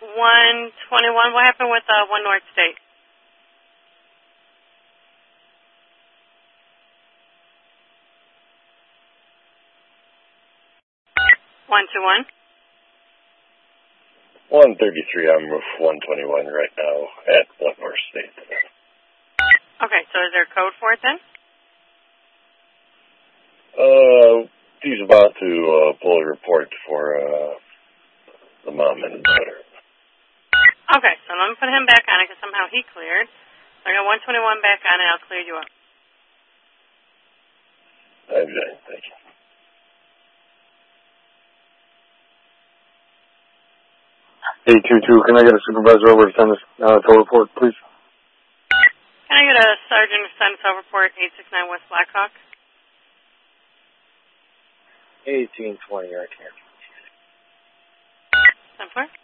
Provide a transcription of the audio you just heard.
121, what happened with 1 North State? 121. 133, I'm with 121 right now at 1 North State. Okay, so is there a code for it then? He's about to pull a report for the mom and daughter. Okay, so let me put him back on it because somehow he cleared. So I got 121 back on it. I'll clear you up. Okay, thank you. Hey, 22, can I get a supervisor over to send this tow report, please? Can I get a sergeant to send tow report 869 West Blackhawk? 1820 right here. 10-4.